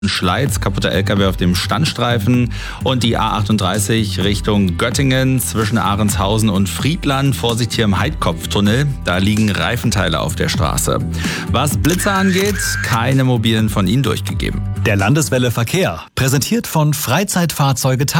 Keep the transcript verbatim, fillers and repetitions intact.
Schleiz, kaputter L K W auf dem Standstreifen und die A achtunddreißig Richtung Göttingen zwischen Ahrenshausen und Friedland. Vorsicht hier im Heidkopftunnel, da liegen Reifenteile auf der Straße. Was Blitzer angeht, keine mobilen von Ihnen durchgegeben. Der Landeswelle Verkehr, präsentiert von Freizeitfahrzeuge